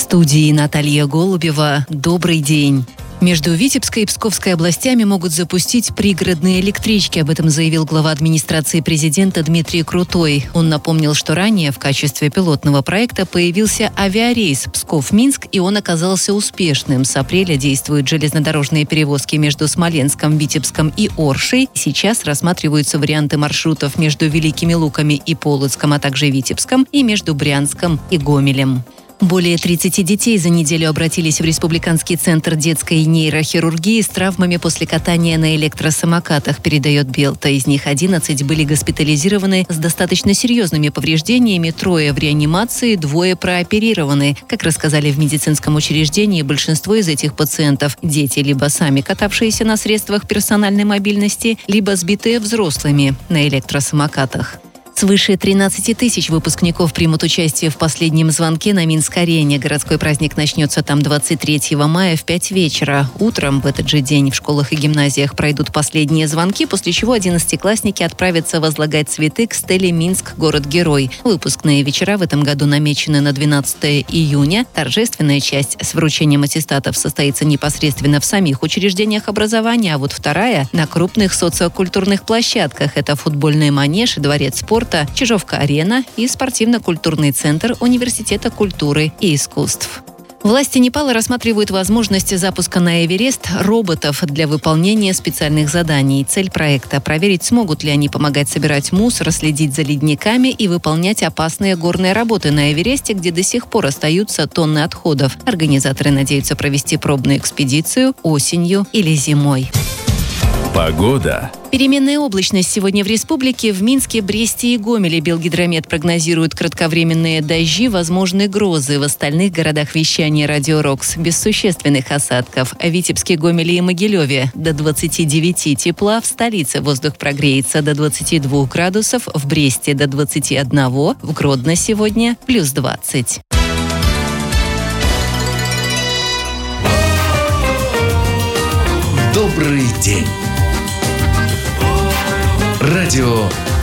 студии Наталья Голубева. Добрый день. Между Витебской и Псковской областями могут запустить пригородные электрички. Об этом заявил глава администрации президента Дмитрий Крутой. Он напомнил, что ранее в качестве пилотного проекта появился авиарейс Псков-Минск, и он оказался успешным. С апреля действуют железнодорожные перевозки между Смоленском, Витебском и Оршей. Сейчас рассматриваются варианты маршрутов между Великими Луками и Полоцком, а также Витебском, и между Брянском и Гомелем. Более 30 детей за неделю обратились в Республиканский центр детской нейрохирургии с травмами после катания на электросамокатах, передает Белта. Из них 11 были госпитализированы с достаточно серьезными повреждениями, 3 в реанимации, 2 прооперированы. Как рассказали в медицинском учреждении, большинство из этих пациентов – дети, либо сами катавшиеся на средствах персональной мобильности, либо сбитые взрослыми на электросамокатах. Свыше 13 тысяч выпускников примут участие в последнем звонке на Минск-арене. Городской праздник начнется там 23 мая в 5 вечера. Утром в этот же день в школах и гимназиях пройдут последние звонки, после чего 11-классники отправятся возлагать цветы к стеле «Минск. Город-герой». Выпускные вечера в этом году намечены на 12 июня. Торжественная часть с вручением аттестатов состоится непосредственно в самих учреждениях образования, а вот вторая – на крупных социокультурных площадках. Это футбольный манеж, дворец спорта, Чижовка-арена и спортивно-культурный центр Университета культуры и искусств. Власти Непала рассматривают возможность запуска на Эверест роботов для выполнения специальных заданий. Цель проекта – проверить, смогут ли они помогать собирать мусор, следить за ледниками и выполнять опасные горные работы на Эвересте, где до сих пор остаются тонны отходов. Организаторы надеются провести пробную экспедицию осенью или зимой. Погода. Переменная облачность сегодня в республике. В Минске, Бресте и Гомеле Белгидромет прогнозирует кратковременные дожди, возможны грозы. В остальных городах вещания Радио Рокс без существенных осадков. В Витебске, Гомеле и Могилеве до 29 тепла. В столице воздух прогреется до 22 градусов. В Бресте до 21. В Гродно сегодня плюс 20. Добрый день. Радио